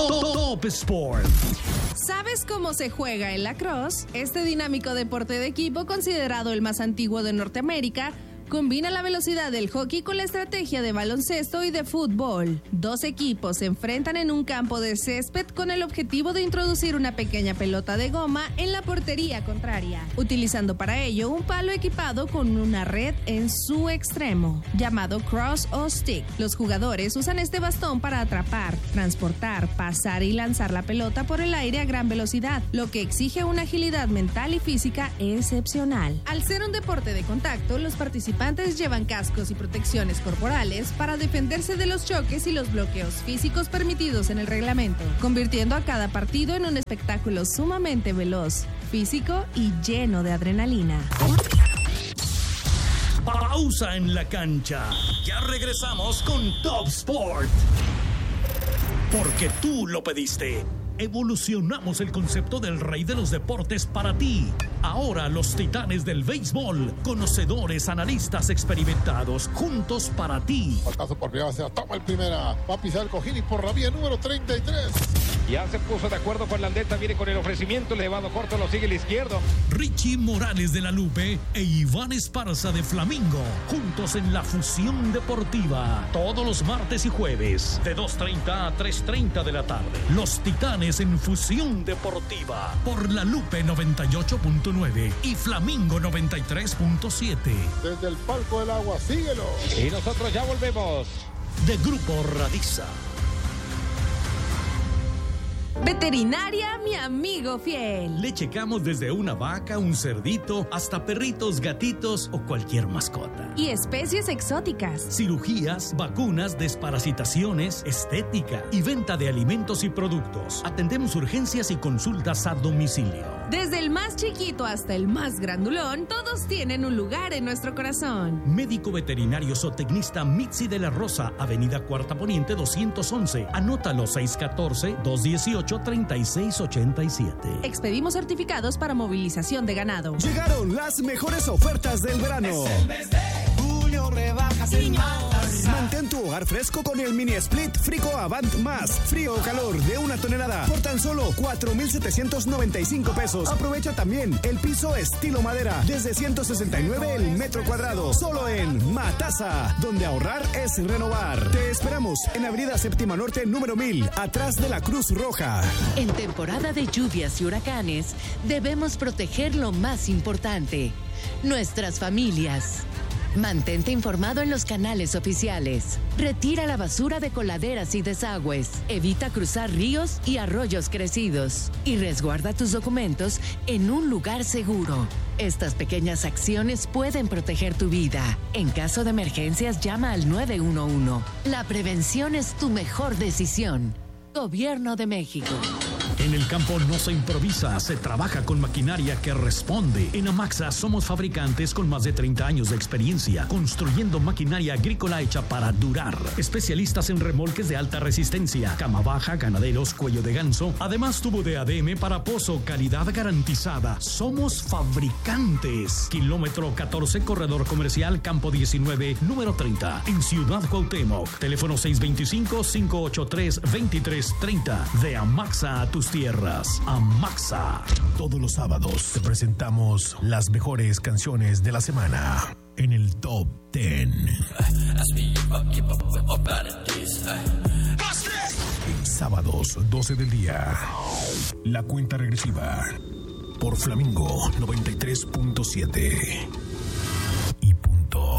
Top Sport. ¿Sabes cómo se juega el lacrosse? Este dinámico deporte de equipo, considerado el más antiguo de Norteamérica, combina la velocidad del hockey con la estrategia de baloncesto y de fútbol. Dos equipos se enfrentan en un campo de césped con el objetivo de introducir una pequeña pelota de goma en la portería contraria, utilizando para ello un palo equipado con una red en su extremo, llamado cross o stick. Los jugadores usan este bastón para atrapar, transportar, pasar y lanzar la pelota por el aire a gran velocidad, lo que exige una agilidad mental y física excepcional. Al ser un deporte de contacto, los participantes llevan cascos y protecciones corporales para defenderse de los choques y los bloqueos físicos permitidos en el reglamento, convirtiendo a cada partido en un espectáculo sumamente veloz, físico y lleno de adrenalina. Pausa en la cancha. Ya regresamos con Top Sport. Porque tú lo pediste. Evolucionamos el concepto del rey de los deportes para ti. Ahora los titanes del béisbol, conocedores, analistas experimentados, juntos para ti. Paso por primera base, toma el primera, va a pisar Cojini por la vía número 33. Ya se puso de acuerdo con Landeta, viene con el ofrecimiento elevado corto, lo sigue el izquierdo. Richie Morales de La Lupe e Iván Esparza de Flamingo, juntos en la Fusión Deportiva, todos los martes y jueves, de 2:30 a 3:30 de la tarde. Los titanes en Fusión Deportiva, por La Lupe 98.9 y Flamingo 93.7. Desde el palco del agua, síguelo. Y nosotros ya volvemos. De Grupo Radiza. Veterinaria, mi amigo fiel. Le checamos desde una vaca, un cerdito, hasta perritos, gatitos o cualquier mascota. Y especies exóticas. Cirugías, vacunas, desparasitaciones, estética y venta de alimentos y productos. Atendemos urgencias y consultas a domicilio. Desde el más chiquito hasta el más grandulón, todos tienen un lugar en nuestro corazón. Médico veterinario zootecnista Mitzi de la Rosa, Avenida Cuarta Poniente 211. Anótalo 614-218-3687. Expedimos certificados para movilización de ganado. Llegaron las mejores ofertas del verano. Es el mes de julio, rebajas en Mazda. Mantén tu hogar fresco con el mini split Frico Avant Más. Frío o calor de 1 tonelada por tan solo 4,795 pesos. Aprovecha también el piso estilo madera desde 169 el metro cuadrado. Solo en Matasa, donde ahorrar es renovar. Te esperamos en Avenida Séptima Norte número 1000, atrás de la Cruz Roja. En temporada de lluvias y huracanes, debemos proteger lo más importante: nuestras familias. Mantente informado en los canales oficiales. Retira la basura de coladeras y desagües. Evita cruzar ríos y arroyos crecidos. Y resguarda tus documentos en un lugar seguro. Estas pequeñas acciones pueden proteger tu vida. En caso de emergencias, llama al 911. La prevención es tu mejor decisión. Gobierno de México. En el campo no se improvisa, se trabaja con maquinaria que responde. En Amaxa somos fabricantes con más de 30 años de experiencia, construyendo maquinaria agrícola hecha para durar. Especialistas en remolques de alta resistencia, cama baja, ganaderos, cuello de ganso. Además, tubo de ADM para pozo, calidad garantizada. Somos fabricantes. Kilómetro 14, corredor comercial, campo 19, número 30, en Ciudad Cuauhtémoc. Teléfono 625-583-2330. De Amaxa a tus tierras. Amaxa. Todos los sábados te presentamos las mejores canciones de la semana en el Top 10. Sábados 12 del día. La cuenta regresiva por Flamingo 93.7 y punto.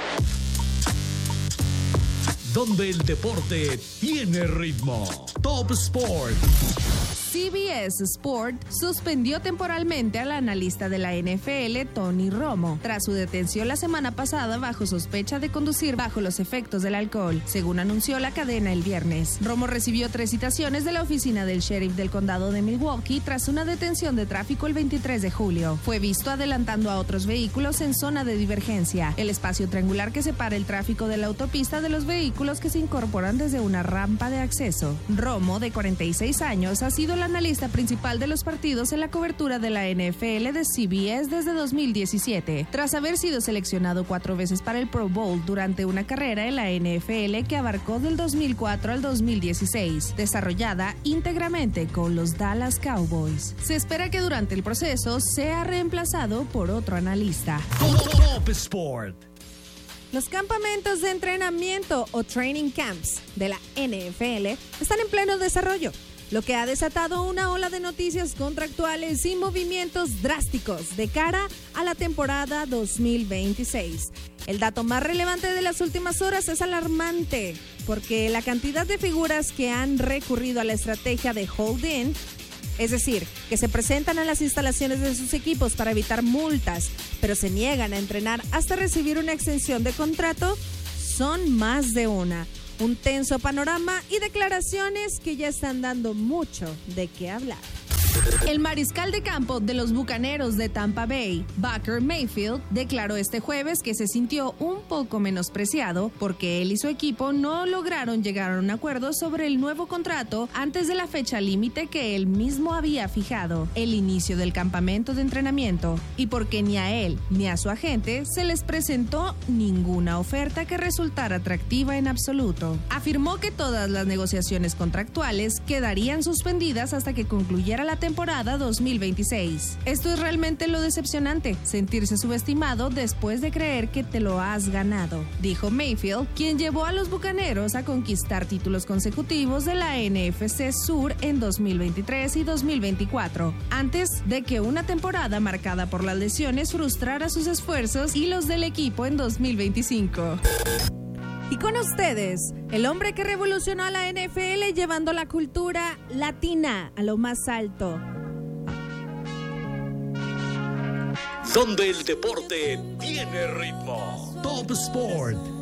Donde el deporte tiene ritmo. Top Sport. CBS Sport suspendió temporalmente al analista de la NFL, Tony Romo, tras su detención la semana pasada bajo sospecha de conducir bajo los efectos del alcohol, según anunció la cadena el viernes. Romo recibió 3 citaciones de la oficina del sheriff del condado de Milwaukee tras una detención de tráfico el 23 de julio. Fue visto adelantando a otros vehículos en zona de divergencia, el espacio triangular que separa el tráfico de la autopista de los vehículos que se incorporan desde una rampa de acceso. Romo, de 46 años, ha sido el analista principal de los partidos en la cobertura de la NFL de CBS desde 2017, tras haber sido seleccionado 4 veces para el Pro Bowl durante una carrera en la NFL que abarcó del 2004 al 2016, desarrollada íntegramente con los Dallas Cowboys. Se espera que durante el proceso sea reemplazado por otro analista. Top Sport. Los campamentos de entrenamiento o training camps de la NFL están en pleno desarrollo, lo que ha desatado una ola de noticias contractuales y movimientos drásticos de cara a la temporada 2026. El dato más relevante de las últimas horas es alarmante, porque la cantidad de figuras que han recurrido a la estrategia de hold-in, es decir, que se presentan a las instalaciones de sus equipos para evitar multas, pero se niegan a entrenar hasta recibir una extensión de contrato, son más de una. Un tenso panorama y declaraciones que ya están dando mucho de qué hablar. El mariscal de campo de los Bucaneros de Tampa Bay, Baker Mayfield, declaró este jueves que se sintió un poco menospreciado porque él y su equipo no lograron llegar a un acuerdo sobre el nuevo contrato antes de la fecha límite que él mismo había fijado, el inicio del campamento de entrenamiento, y porque ni a él ni a su agente se les presentó ninguna oferta que resultara atractiva en absoluto. Afirmó que todas las negociaciones contractuales quedarían suspendidas hasta que concluyera la temporada 2026. Esto es realmente lo decepcionante, sentirse subestimado después de creer que te lo has ganado, dijo Mayfield, quien llevó a los Bucaneros a conquistar títulos consecutivos de la NFC Sur en 2023 y 2024, antes de que una temporada marcada por las lesiones frustrara sus esfuerzos y los del equipo en 2025. Y con ustedes, el hombre que revolucionó a la NFL llevando la cultura latina a lo más alto. Donde el deporte tiene ritmo. Top Sport.